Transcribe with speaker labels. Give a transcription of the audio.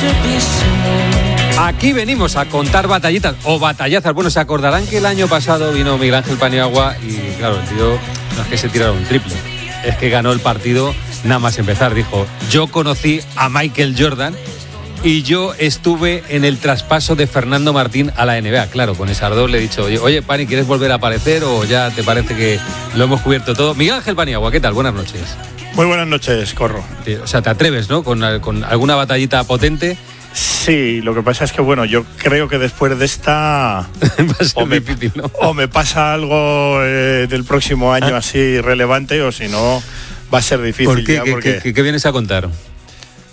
Speaker 1: Aquí venimos a contar batallitas o batallazas. Bueno, se acordarán que el año pasado vino Miguel Ángel Paniagua y claro, el tío no es que se tirara un triple, es que ganó el partido nada más empezar. Dijo, yo conocí a Michael Jordan y yo estuve en el traspaso de Fernando Martín a la NBA. Claro, con ese ardor le he dicho, oye, Pani, ¿quieres volver a aparecer o ya te parece que lo hemos cubierto todo? Miguel Ángel Paniagua, ¿qué tal? Buenas noches.
Speaker 2: Muy buenas noches, Corro.
Speaker 1: O sea, te atreves, ¿no? Con alguna batallita potente.
Speaker 2: Sí, lo que pasa es que, bueno, yo creo que después de esta
Speaker 1: Va a ser difícil, ¿no?
Speaker 2: O me pasa algo del próximo año así relevante, o si no, va a ser difícil.
Speaker 1: ¿Por qué?
Speaker 2: Ya, porque...
Speaker 1: ¿Qué vienes a contar?